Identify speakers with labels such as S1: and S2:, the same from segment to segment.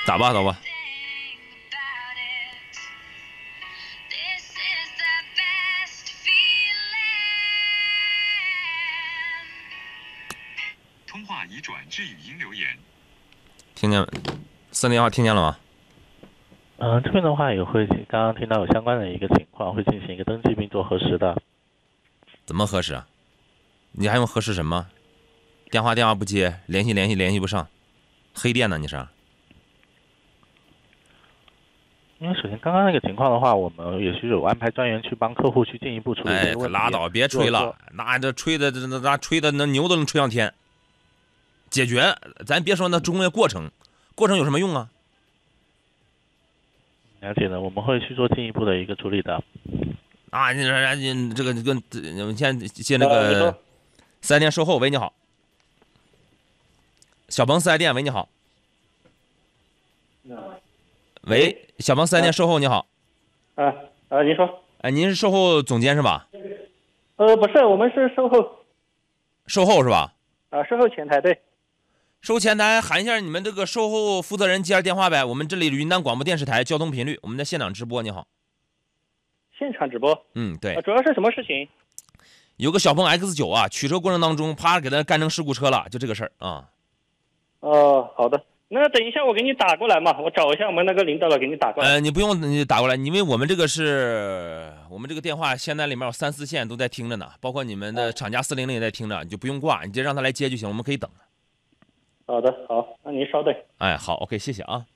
S1: 打吧，打吧。
S2: 通话已转至语音留言。
S1: 听见，4电话听见了吗？
S3: 这边的话也会刚刚听到有相关的一个情况，会进行一个登记并做核实的。
S1: 怎么核实啊？你还用核实什么？电话不接，联系不上，黑店呢？你是？
S3: 因为首先刚刚那个情况的话，我们也是有安排专员去帮客户去进一步处理这个问题。
S1: 拉倒，别吹了，那这吹的那牛都能吹上天。解决，咱别说那中间过程有什么用啊？
S3: 了解了，我们会去做进一步的一个处理的。
S1: 啊，你这个跟先接那个4S店售后，喂，你好。小鹏4S店，喂，你好。喂，小鹏4S店售后，你好。
S4: 您说。
S1: 您是售后总监是吧？
S4: 不是，我们是售后。
S1: 售后是吧？
S4: 售后前台对。
S1: 售后前台喊一下你们这个售后负责人接下电话呗。我们这里云南广播电视台交通频率，我们在现场直播。你好。
S4: 现场直播。
S1: 对。
S4: 主要是什么事情？
S1: 有个小鹏 X9啊，取车过程当中，啪给他干成事故车了，就这个事儿啊。
S4: 好的。那等一下我给你打过来嘛，我找一下我们那个领导了，给你打过来。
S1: 你不用你打过来，因为我们这个电话现在里面有3、4线都在听着呢，包括你们的厂家400也在听着，你就不用挂，你直接让他来接就行，我们可以等。
S4: 好的，好，那您稍等。
S1: 好 ，OK， 谢谢啊。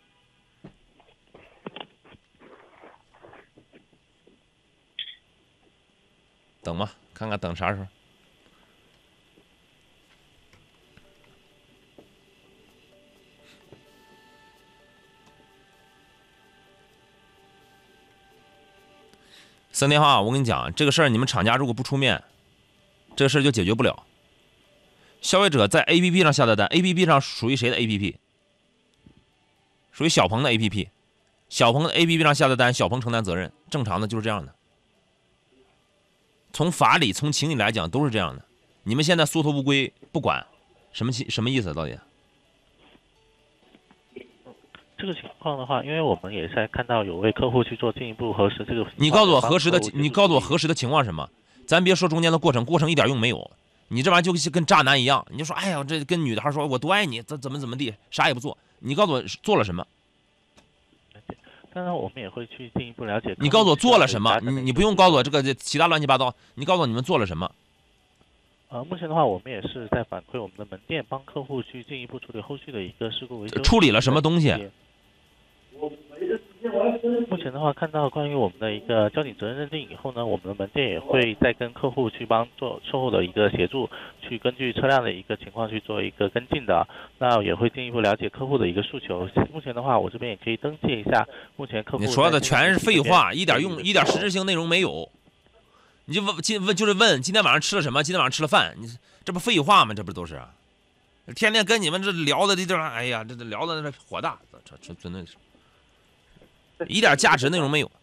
S1: 等吧，看看等啥时候。4电话，我跟你讲，这个事儿你们厂家如果不出面，这个事儿就解决不了。消费者在 APP 上下的单 ，APP 上属于谁的 APP？ 属于小鹏的 APP， 小鹏的 APP 上下的单，小鹏承担责任，正常的就是这样的。从法理、从情理来讲都是这样的。你们现在缩头乌龟不管，什么意思？到底？
S3: 这个情况的话，因为我们也是在看到有为客户去做进一步核实这个。
S1: 你告诉我核实的情况是什么？咱别说中间的过程一点用没有。你这玩意儿就跟渣男一样，你就说哎呀，这跟女孩说我多爱你，怎么地，啥也不做。你告诉我做了什么？
S3: 当然我们也会去进一步了解。
S1: 你告诉我做了什么？你不用告诉我这个其他乱七八糟，你告诉我你们做了什么？
S3: 目前的话，我们也是在反馈我们的门店，帮客户去进一步处理后续的一个事故维修。
S1: 处理了什么东西？
S3: 目前的话，看到关于我们的一个交警责任认定以后呢，我们的门店也会再跟客户去帮做售后的一个协助，去根据车辆的一个情况去做一个跟进的。那也会进一步了解客户的一个诉求。目前的话，我这边也可以登记一下，目前客户
S1: 你说的全是废话，一点实质性内容没有。你就就是问今天晚上吃了什么？今天晚上吃了饭，你这不废话吗？这不都是？天天跟你们这聊的这哎呀，这聊的火大，这真的是。一点价值内容没有。